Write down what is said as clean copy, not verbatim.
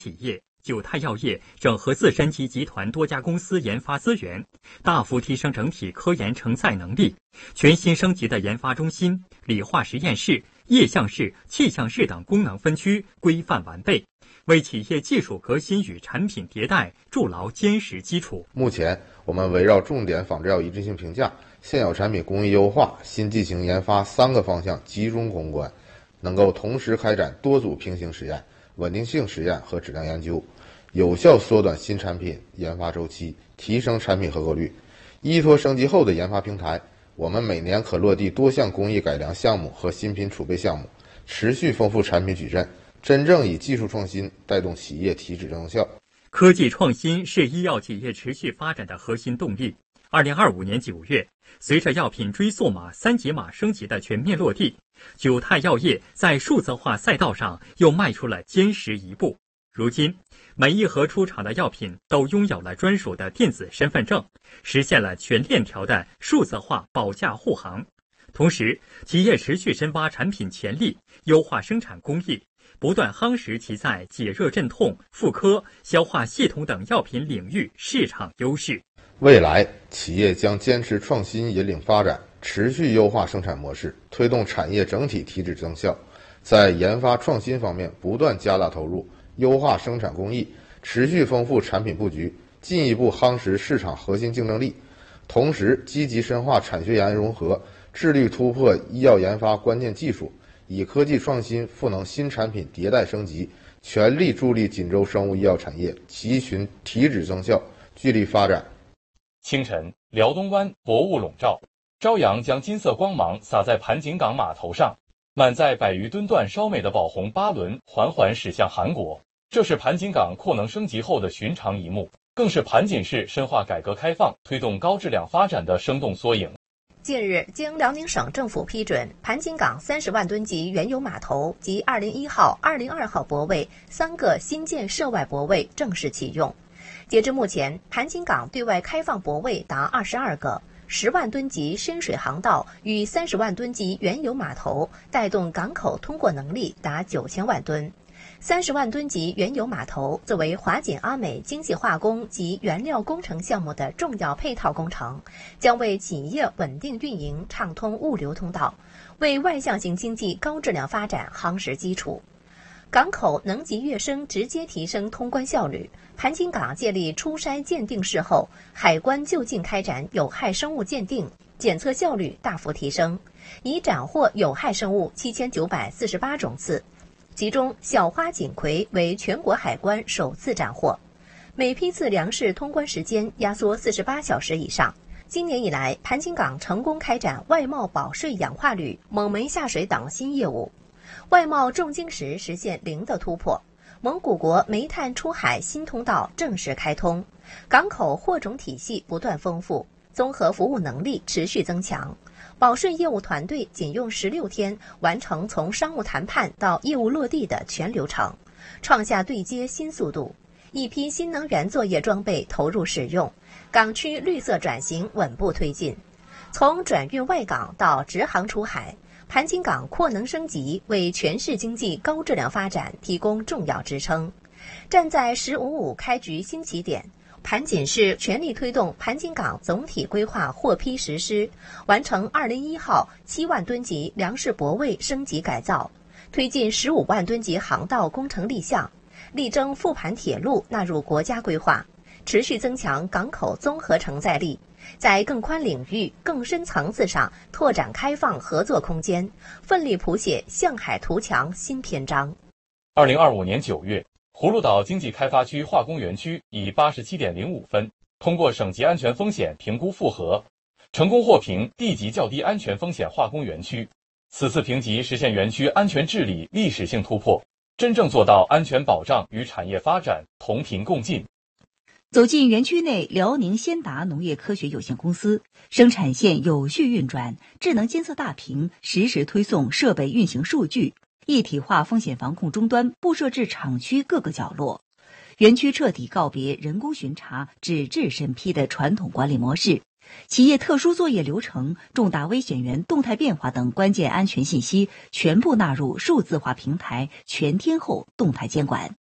企业九泰药业整合自身及集团多家公司研发资源，大幅提升整体科研承载能力。全新升级的研发中心、理化实验室、液相室、气象室等功能分区规范完备，为企业技术革新与产品迭代筑牢坚实基础。 目前，我们围绕重点仿制药一致性评价、现有产品工艺优化、新剂型研发3个方向集中攻关，能够同时开展多组平行实验、稳定性实验和质量研究，有效缩短新产品研发周期，提升产品合格率。依托升级后的研发平台，我们每年可落地多项工艺改良项目和新品储备项目，持续丰富产品矩阵，真正以技术创新带动企业提质增效。 科技创新是医药企业持续发展的核心动力。2025年9月，随着药品追溯码、3级码升级的全面落地，九泰药业在数字化赛道上又迈出了坚实一步。如今，每一盒出厂的药品都拥有了专属的电子身份证，实现了全链条的数字化保价护航。同时，企业持续深挖产品潜力，优化生产工艺，不断夯实其在解热镇痛、妇科、消化系统等药品领域市场优势。 未来，企业将坚持创新引领发展，持续优化生产模式，推动产业整体提质增效。在研发创新方面，不断加大投入，优化生产工艺，持续丰富产品布局，进一步夯实市场核心竞争力。同时，积极深化产学研融合，致力突破医药研发关键技术，以科技创新赋能新产品迭代升级，全力助力锦州生物医药产业集群提质增效，聚力发展。 清晨，辽东湾薄雾笼罩，朝阳将金色光芒洒在盘锦港码头上，满载100余吨段烧煤的宝红8轮缓缓驶向韩国。这是盘锦港扩能升级后的寻常一幕，更是盘锦市深化改革开放、推动高质量发展的生动缩影。 近日，经辽宁省政府批准，盘锦港30万吨级原油码头及2001号、2002号泊位3个新建涉外泊位正式启用。截至目前，盘锦港对外开放泊位达22个，10万吨级深水航道与30万吨级原油码头带动港口通过能力达9000万吨。30万吨级原油码头作为华锦阿美精细化工及原料工程项目的重要配套工程，将为企业稳定运营畅通物流通道，为外向型经济高质量发展夯实基础。港口能级跃升，直接提升通关效率。盘锦港建立初筛鉴定室后，海关就近开展有害生物鉴定，检测效率大幅提升，已斩获有害生物7948种次，其中小花锦葵为全国海关首次斩获。每批次粮食通关时间压缩48小时以上。今年以来，盘锦港成功开展外贸保税氧化铝、蒙煤下水等新业务，外贸重晶石实现0的突破，蒙古国煤炭出海新通道正式开通，港口货种体系不断丰富，综合服务能力持续增强。保税业务团队仅用16天完成从商务谈判到业务落地的全流程，创下对接新速度。一批新能源作业装备投入使用，港区绿色转型稳步推进。从转运外港到直航出海，盘锦港扩能升级为全市经济高质量发展提供重要支撑。站在“1055”开局新起点，盘锦市全力推动盘锦港总体规划获批实施，完成2001号7万吨级粮食泊位升级改造，推进15万吨级航道工程立项，力争复盘铁路纳入国家规划，持续增强港口综合承载力，在更宽领域、更深层次上拓展开放合作空间，奋力谱写向海图强新篇章。 2025年9月，葫芦岛经济开发区化工园区以87.05分通过省级安全风险评估复核，成功获评地级较低安全风险化工园区。此次评级实现园区安全治理历史性突破，真正做到安全保障与产业发展同频共进。 走进园区内，辽宁先达农业科学有限公司生产线有序运转，智能监测大屏实时推送设备运行数据，一体化风险防控终端布设至厂区各个角落。园区彻底告别人工巡查、纸质审批的传统管理模式，企业特殊作业流程、重大危险源动态变化等关键安全信息全部纳入数字化平台，全天候动态监管。